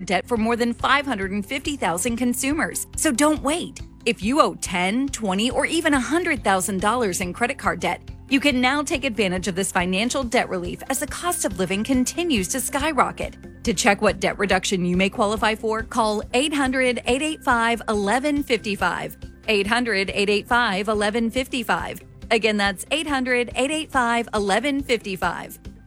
debt for more than 550,000 consumers. So don't wait. If you owe $10, $20, or even $100,000 in credit card debt, you can now take advantage of this financial debt relief as the cost of living continues to skyrocket. To check what debt reduction you may qualify for, call 800-885-1155. 800-885-1155. Again, that's 800-885-1155.